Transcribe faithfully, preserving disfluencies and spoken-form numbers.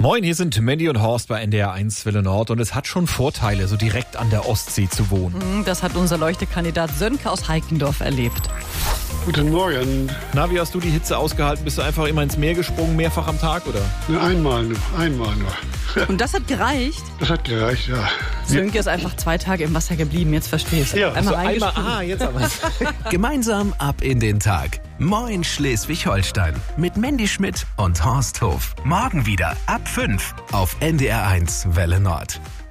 Moin, hier sind Mandy und Horst bei N D R eins Welle Nord und es hat schon Vorteile, so direkt an der Ostsee zu wohnen. Das hat unser Leuchtekandidat Sönke aus Heikendorf erlebt. Guten Morgen. Na, wie hast du die Hitze ausgehalten? Bist du einfach immer ins Meer gesprungen, mehrfach am Tag, oder? Einmal nur, einmal nur. Und das hat gereicht? Das hat gereicht, ja. Sönke ist einfach zwei Tage im Wasser geblieben, jetzt verstehe ich es. Ja, einmal so einmal, reingesprungen. ah, jetzt aber. Gemeinsam ab in den Tag. Moin Schleswig-Holstein mit Mandy Schmidt und Horst Hof. Morgen wieder ab fünf auf N D R eins Welle Nord.